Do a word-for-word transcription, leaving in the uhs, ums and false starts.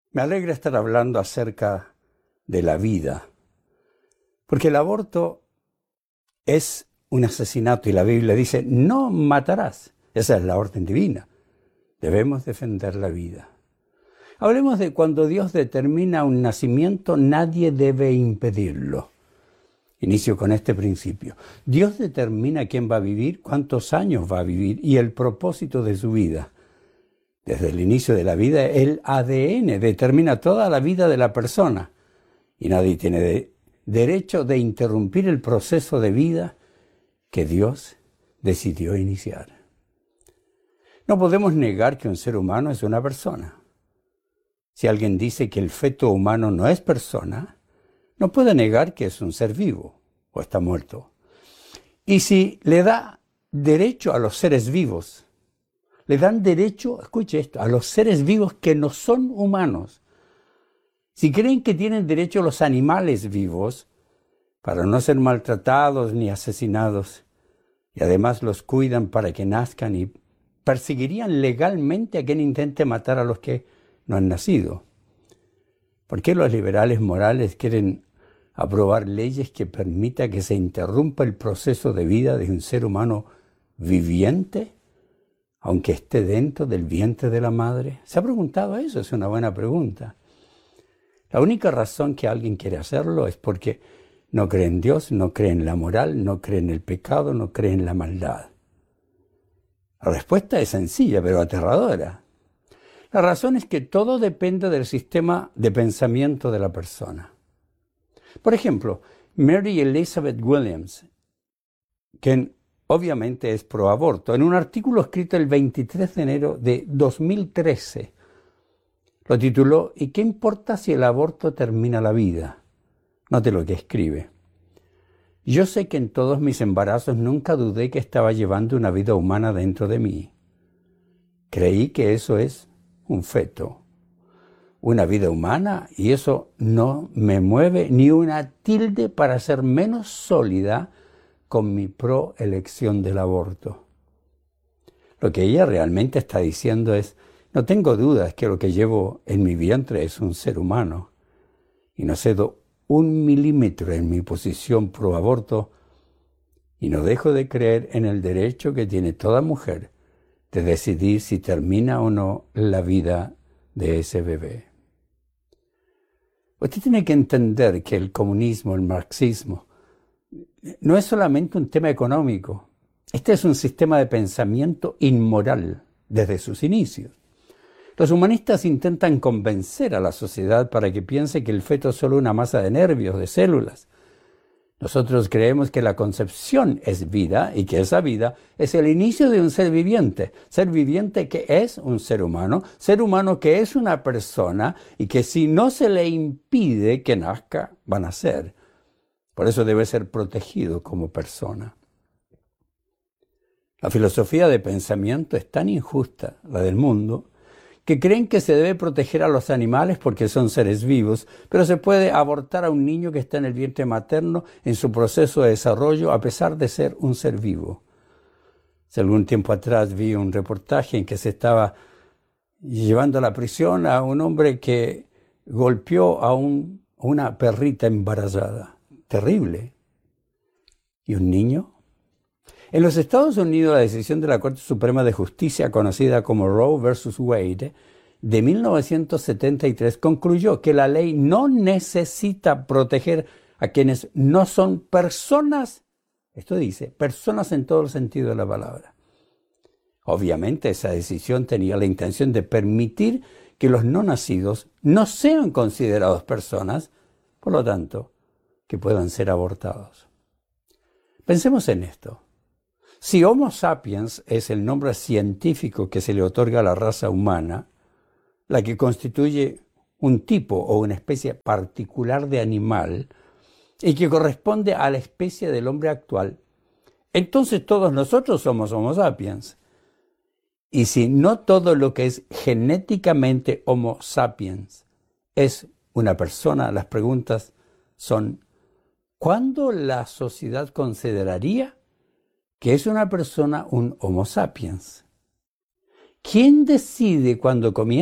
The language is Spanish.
Me alegra estar hablando acerca de la vida, porque el aborto es un asesinato y la Biblia dice, no matarás. Esa es la orden divina. Debemos defender la vida. Hablemos de cuando Dios determina un nacimiento, nadie debe impedirlo. Inicio con este principio. Dios determina quién va a vivir, cuántos años va a vivir y el propósito de su vida. Desde el inicio de la vida, el A D N determina toda la vida de la persona y nadie tiene de, derecho de interrumpir el proceso de vida que Dios decidió iniciar. No podemos negar que un ser humano es una persona. Si alguien dice que el feto humano no es persona, no puede negar que es un ser vivo o está muerto. Y si le da derecho a los seres vivos, le dan derecho, escuche esto, a los seres vivos que no son humanos. Si creen que tienen derecho los animales vivos para no ser maltratados ni asesinados, y además los cuidan para que nazcan y perseguirían legalmente a quien intente matar a los que no han nacido. ¿Por qué los liberales morales quieren aprobar leyes que permitan que se interrumpa el proceso de vida de un ser humano viviente, aunque esté dentro del vientre de la madre? ¿Se ha preguntado eso? Es una buena pregunta. La única razón que alguien quiere hacerlo es porque no cree en Dios, no cree en la moral, no cree en el pecado, no cree en la maldad. La respuesta es sencilla, pero aterradora. La razón es que todo depende del sistema de pensamiento de la persona. Por ejemplo, Mary Elizabeth Williams, quien obviamente es pro aborto, en un artículo escrito el veintitrés de enero de dos mil trece, lo tituló ¿Y qué importa si el aborto termina la vida? Note lo que escribe. Yo sé que en todos mis embarazos nunca dudé que estaba llevando una vida humana dentro de mí. Creí que eso es un feto, una vida humana, y eso no me mueve ni una tilde para ser menos sólida con mi proelección del aborto. Lo que ella realmente está diciendo es, no tengo dudas que lo que llevo en mi vientre es un ser humano, y no cedo un milímetro en mi posición pro aborto, y no dejo de creer en el derecho que tiene toda mujer de decidir si termina o no la vida de ese bebé. Usted tiene que entender que el comunismo, el marxismo, no es solamente un tema económico. Este es un sistema de pensamiento inmoral desde sus inicios. Los humanistas intentan convencer a la sociedad para que piense que el feto es solo una masa de nervios, de células. Nosotros creemos que la concepción es vida y que esa vida es el inicio de un ser viviente. Ser viviente que es un ser humano, ser humano que es una persona y que si no se le impide que nazca, va a nacer. Por eso debe ser protegido como persona. La filosofía de pensamiento es tan injusta, la del mundo, que creen que se debe proteger a los animales porque son seres vivos, pero se puede abortar a un niño que está en el vientre materno en su proceso de desarrollo a pesar de ser un ser vivo. Hace algún tiempo atrás vi un reportaje en que se estaba llevando a la prisión a un hombre que golpeó a un, una perrita embarazada. Terrible. ¿Y un niño? En los Estados Unidos, la decisión de la Corte Suprema de Justicia, conocida como Roe versus Wade, de mil novecientos setenta y tres, concluyó que la ley no necesita proteger a quienes no son personas, esto dice, personas en todo el sentido de la palabra. Obviamente, esa decisión tenía la intención de permitir que los no nacidos no sean considerados personas, por lo tanto, que puedan ser abortados. Pensemos en esto. Si Homo sapiens es el nombre científico que se le otorga a la raza humana, la que constituye un tipo o una especie particular de animal y que corresponde a la especie del hombre actual, entonces todos nosotros somos Homo sapiens. Y si no todo lo que es genéticamente Homo sapiens es una persona, las preguntas son, ¿cuándo la sociedad consideraría que es una persona un Homo sapiens? ¿Quién decide cuándo comienza